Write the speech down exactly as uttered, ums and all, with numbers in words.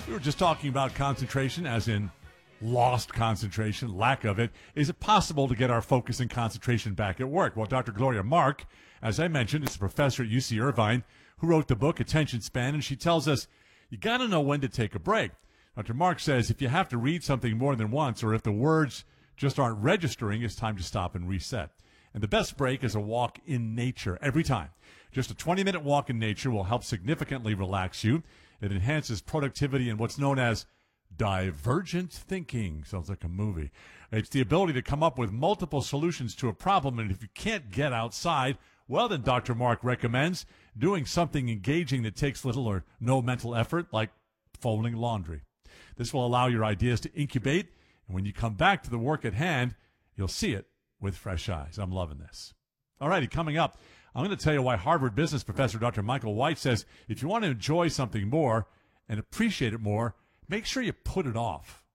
We were just talking about concentration, as in lost concentration, lack of it. Is it possible to get our focus and concentration back at work? Well, Doctor Gloria Mark, as I mentioned, is a professor at U C Irvine who wrote the book Attention Span, and she tells us you got to know when to take a break. Doctor Mark says if you have to read something more than once or if the words just aren't registering, it's time to stop and reset. And the best break is a walk in nature every time. Just a twenty-minute walk in nature will help significantly relax you. It enhances productivity and what's known as divergent thinking. Sounds like a movie. It's the ability to come up with multiple solutions to a problem, and if you can't get outside, well, then Doctor Mark recommends doing something engaging that takes little or no mental effort, like folding laundry. This will allow your ideas to incubate, and when you come back to the work at hand, you'll see it with fresh eyes. I'm loving this. All righty, coming up, I'm going to tell you why Harvard business professor Doctor Michael White says if you want to enjoy something more and appreciate it more, make sure you put it off.